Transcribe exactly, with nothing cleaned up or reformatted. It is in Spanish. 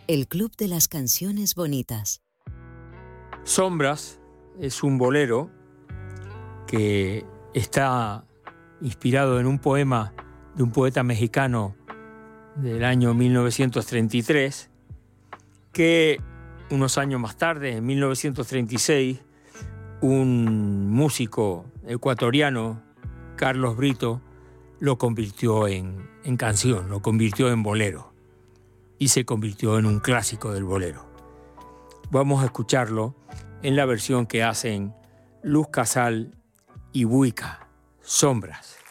El Club de las Canciones Bonitas. Sombras es un bolero que está inspirado en un poema de un poeta mexicano del año mil novecientos treinta y tres, que unos años más tarde, en mil novecientos treinta y seis, un músico ecuatoriano, Carlos Brito, lo convirtió en, en canción, lo convirtió en bolero y se convirtió en un clásico del bolero. Vamos a escucharlo en la versión que hacen Luz Casal y Buica, Sombras.